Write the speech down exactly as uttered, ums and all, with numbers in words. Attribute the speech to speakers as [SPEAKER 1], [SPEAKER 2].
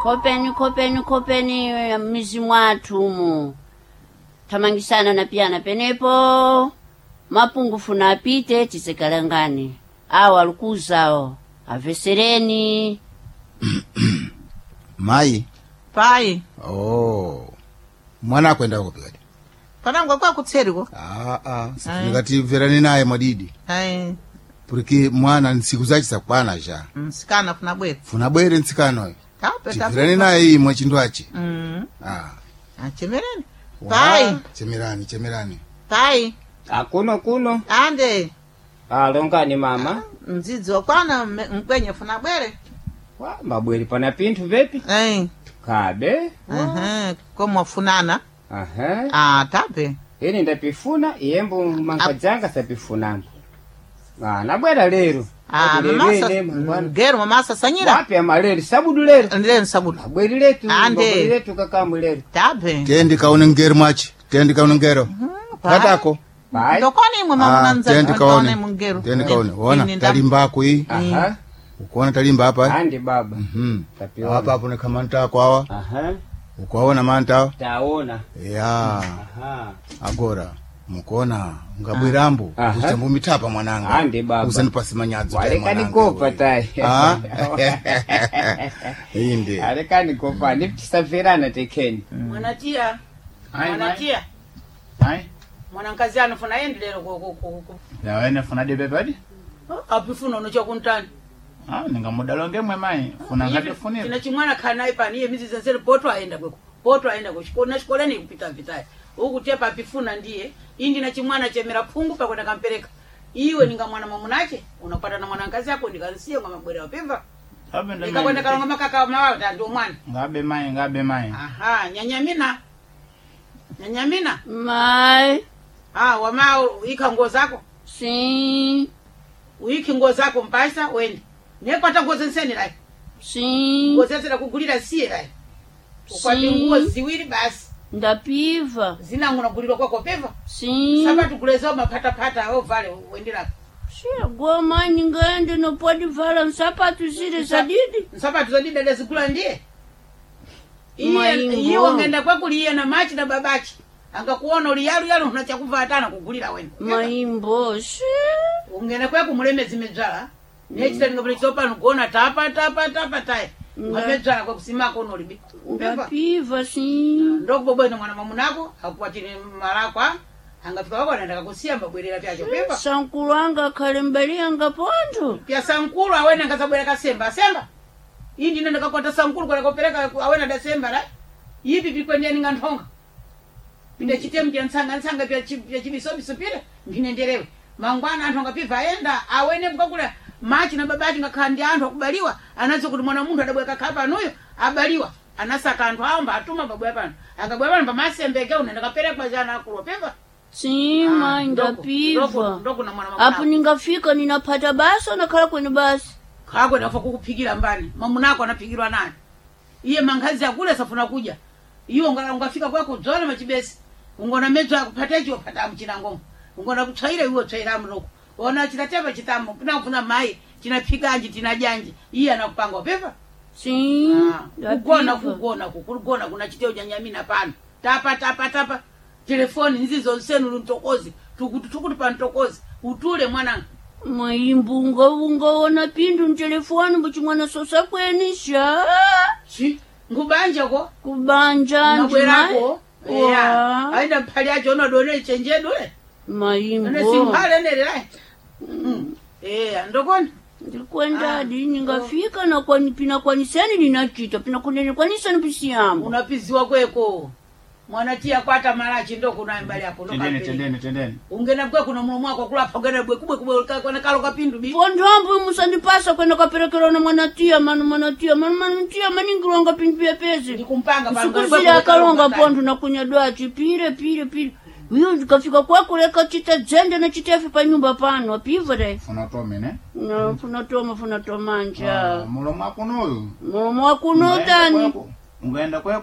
[SPEAKER 1] Kopeni kopeni kopeni mizi mwathu mu. Tamangisana na piana penepo. Mapungufu na apite tisekalangani. Awa lukuzao. Avesereni.
[SPEAKER 2] Mai.
[SPEAKER 3] Pai.
[SPEAKER 2] Oh. Mwana kwenda huko pekati.
[SPEAKER 3] Panangwa kwa kutseriko.
[SPEAKER 2] Ah ah. Ngati verani naye mwadidi.
[SPEAKER 3] Hai.
[SPEAKER 2] Porque mwana nsiku zachi sakwana ja.
[SPEAKER 3] Msikana funa bwere.
[SPEAKER 2] Funa bwere nsikano.
[SPEAKER 3] Tape tape.
[SPEAKER 2] Verani naye mwa chindwachi.
[SPEAKER 3] Mm.
[SPEAKER 2] Ah.
[SPEAKER 3] Ah chemerani. Pai.
[SPEAKER 2] Chemerani, chemerani.
[SPEAKER 3] Pai.
[SPEAKER 4] Akuno kuno.
[SPEAKER 3] Ande.
[SPEAKER 4] Ah longani mama.
[SPEAKER 3] Mzidzo kwana mkwenye funa bwere.
[SPEAKER 4] Wa mabwere pana pintu vepi?
[SPEAKER 3] Eh.
[SPEAKER 4] Kabe.
[SPEAKER 3] Aha, koma funana.
[SPEAKER 4] Aha.
[SPEAKER 3] Ah, tape.
[SPEAKER 4] Ini ndapifuna yembo mankajanga sapifuna. Ah, nabwera lero.
[SPEAKER 3] Ah, mamasa. Ngero mamasa sanyira.
[SPEAKER 4] Wapi amalero sabudu lero.
[SPEAKER 3] Ndile sabudu.
[SPEAKER 4] Abweri letu.
[SPEAKER 3] Ande.
[SPEAKER 4] Abweri letu kakamu lero.
[SPEAKER 3] Tape.
[SPEAKER 2] Tendi kaone ngero machi. Tendi kaone ngero. Katako.
[SPEAKER 4] Pai.
[SPEAKER 3] Ndokoni mwe mama nza.
[SPEAKER 2] Tendi kaone.
[SPEAKER 3] Mungero.
[SPEAKER 2] Tendi kaone. Ona talimba ko hii.
[SPEAKER 4] Aha.
[SPEAKER 2] Ukoona talimba hapa?
[SPEAKER 4] Andi baba.
[SPEAKER 2] Mhm. Hapa hapo ni kama nta kwawa.
[SPEAKER 4] Aha.
[SPEAKER 2] Ukoona manta?
[SPEAKER 4] Taona.
[SPEAKER 2] Ya.
[SPEAKER 4] Aha.
[SPEAKER 2] Agora. Mukona ngabwirambo kuchambu mitapa mwananga.
[SPEAKER 4] Andi baba.
[SPEAKER 2] Usanipasi manyadzo
[SPEAKER 4] tai mwananga. Wale kanikopa tai.
[SPEAKER 2] Ah. Inde.
[SPEAKER 4] Ale kanikopa ni tisaferana tekeni.
[SPEAKER 5] Mwanatia. Mwanatia.
[SPEAKER 6] Hai.
[SPEAKER 5] Mwanankazi anofuna yendi lero ko ko ko.
[SPEAKER 6] Ya wene funa debe badi?
[SPEAKER 5] Apifuna unocho kuntani.
[SPEAKER 6] Ah, ninga mudalonge mwe mai. Funa ngati funira.
[SPEAKER 5] Kina chimwana kana ipani ye mizi zensele poto aenda kweko. Poto aenda kuchikona na shikoleni kupita vitai. Huku tepa apifuna ndiye. Indi na chimwana chemera pungu pa kwenda kampeleka. Iwe ninga mwana mamunache, unapata na mwanankazi yako ndikansiye ngoma bwere wapemba.
[SPEAKER 6] Habe ndo.
[SPEAKER 5] Nikakwenda kalonga makaka mawa ndio mwana.
[SPEAKER 6] Ngabe mai, ngabe mai.
[SPEAKER 5] Aha, nyanyamina. Nyanyamina.
[SPEAKER 1] Mai.
[SPEAKER 5] Ah, wamao ika nguo zako.
[SPEAKER 1] Si.
[SPEAKER 5] Uiki nguo zako mpasa wende. Nepata nguo zenseni lai.
[SPEAKER 1] Si.
[SPEAKER 5] Nguo zenseni kugulira sie lai. Ukwati nguo ziwili basi.
[SPEAKER 1] Ndapiva.
[SPEAKER 5] Zina nguna gulirwa kwako peva?
[SPEAKER 1] Si.
[SPEAKER 5] Sabatu kuleza mapata pata au vale wendela.
[SPEAKER 1] Shia goma ningaende no podi vala nsapatu zile zadidi.
[SPEAKER 5] Nsapatu zadidi dada zikula ndiye. Iyo ngenda kwa kuliye na machi na babachi. Anga kuona uli yalu yalu unachakuva atana kugulira wenu.
[SPEAKER 1] Maimbo, shi.
[SPEAKER 5] Ungenda kwa kumuleme zimejala. Nechita ngabule chopa nukuona tapa tapa tapa tae. Ngabejala kwa kusima kono libi.
[SPEAKER 1] Ndapiva, si.
[SPEAKER 5] Ndoko bobo ino mwana mamunako, hakuwatini marakwa. Angafika wako anaendaka kusia mbabwelera pia chopepa.
[SPEAKER 1] Sankulu anga kalembali anga pondu.
[SPEAKER 5] Pia sankulu awene anga sabweleka semba. Semba? Indi nenda kwa sankulu kwa kupeleka awena da semba la. Yipi bikwendea ninga ntonga. Pinde chitemu pia nsanga nsanga pia chibiso biso pile. Mbinendelewe. Mangwana antonga piva enda. Awene mkakula machi na babati nga kandi anto kubaliwa. Anazo kuti mwana mundu adabweka kapa nuyo. Abaliwa. Anasaka anto hao mba atuma babwe pano. Akabwe mba masembeke unenda kapeleka kwa jana akuwa pepa.
[SPEAKER 1] Sima, ndapiva. Apu ningafika ninapata basi na kala kwenye basi.
[SPEAKER 5] Kako nafa kukupigira mbani. Mamunako anapigirwa nani? Iye mangazi akule safuna kuja. Iyo ngala ungafika kwako zone machibesi. Ungona mezo akupataje opata mchina ngomo. Ungona kuchaira iwo chaira mnoko. Ona chitateba chitamu kuna kuna mai, chinapiganji tinajanji. Iye anakupanga pepa?
[SPEAKER 1] Si.
[SPEAKER 5] Kugona kugona kugona kuna chiteo janyamina pano. Tapa tapa tapa. Telefoni nzizo nsenu luntokozi. Tukutu tukutu pa ntokozi. Utule mwanangu.
[SPEAKER 1] Maimbunga unga wana pindu ntelefoni mbuchi mwana sosa kwenisha.
[SPEAKER 5] Si. Ngubanja ko?
[SPEAKER 1] Kubanja
[SPEAKER 5] njimai. Yeah. Aida mpali ajo ono dole chenje dole.
[SPEAKER 1] Maimbo.
[SPEAKER 5] Nene simpale nere lai. Eh, ndokoni.
[SPEAKER 1] Ndikwenda adi ningafika na kwa pina kwa nisani ninachita. Pina kunene kwa nisani pisiamu.
[SPEAKER 5] Unapiziwa kweko. Mwanatia kwata marachi ndo kuna mbali hapo.
[SPEAKER 6] Tendeni tendeni tendeni.
[SPEAKER 5] Ungena kwa kuna mwana mwako kula pagana bwe kubwe kubwe kwa kalo kapindu bi.
[SPEAKER 1] Pondambu musandipasa kwenda kapelekera na mwanatia manu mwanatia manu mwanatia maningirwanga pindu pia pezi.
[SPEAKER 5] Ndikumpanga
[SPEAKER 1] panga. Sikuzi ya kalonga pondu na kunyadwa chipire pire pire. Uyo ndikafika kwako leka chita zende na chitefi pa nyumba pano apiva dai.
[SPEAKER 6] Funa tome ne?
[SPEAKER 1] No, funa toma funa tomanja.
[SPEAKER 6] Mulomo akuno uyu.
[SPEAKER 1] Mulomo akuno tani.
[SPEAKER 6] Ungaenda kwako